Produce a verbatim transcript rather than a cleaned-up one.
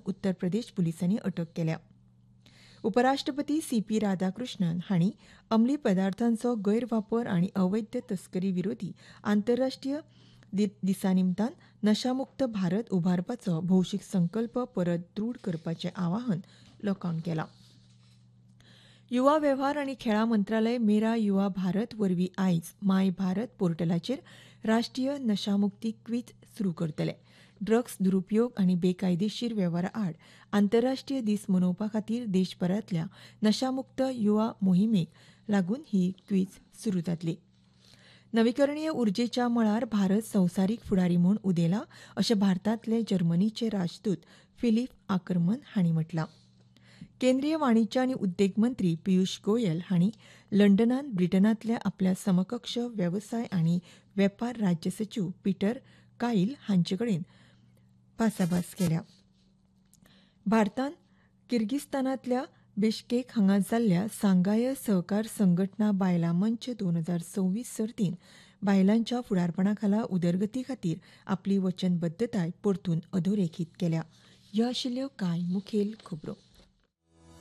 उत्तर प्रदेश पुलिसांनी अटक केल्या. उपराष्ट्रपती सी पी राधाकृष्णन हांणी अंमली पदार्थांचो गैरवापर आनी अवैध तस्करी विरोधी आंतरराष्ट्रीय दिसा निमतान नशामुक्त भारत उभारपाचो भौशीक संकल्प परत दृढ करपाचें आवाहन लोकांक केलां. युवा वेव्हार आनी खेळां मंत्रालय मेरा युवा भारत वरवीं आयज माय भारत पोर्टलाचेर राष्ट्रीय नशामुक्ती क्विज सुरू करतले. ड्रग्स दुरुपयोग आनी बेकायदेशीर वेव्हारा आड आंतरराष्ट्रीय दीस मनोवपा खातीर देशभरांतल्या नशामुक्त युवा मोहिमेक लागून ही क्विज सुरू जातली. नवीकरणीय उर्जेच्या मळार भारत संवसारीक फुडारी म्हूण उदेला अशें भारतांतले जर्मनीचे राजदूत फिलीप आकरमन हांणी म्हटलां. केंद्रीय वाणिज्य आनी उद्देग मंत्री पियुष गोयल हांणी लंडनांत ब्रिटनांतल्या आपल्या समकक्ष वेवसाय आनी वेपार राज्य सचीव पीटर कायल हांचे कडेन भासाभास केल्या. भारतान किर्गिस्तानांतल्या बिश्केक हांगा जाल्ल्या सांघाय सहकार संघटना बायलां मंच दोन हजार सव्वीस सर्तींत बायलांच्या फुडारपणा खाला उदरगती खातीर आपली वचनबद्धताय परतून अधोरेखीत केल्या. ह्यो आशिल्ल्यो कांय मुखेल खबरो.